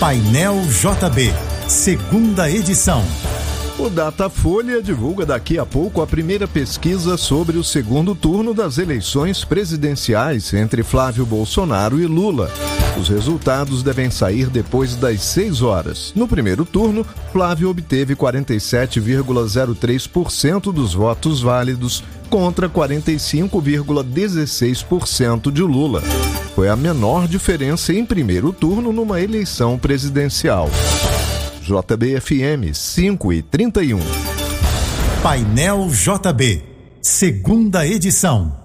Painel JB, segunda edição. O Datafolha divulga daqui a pouco a primeira pesquisa sobre o segundo turno das eleições presidenciais entre Flávio Bolsonaro e Lula. Os resultados devem sair depois das 6 horas. No primeiro turno, Flávio obteve 47,03% dos votos válidos contra 45,16% de Lula. Foi a menor diferença em primeiro turno numa eleição presidencial. JB-FM 5h31. Painel JB, segunda edição.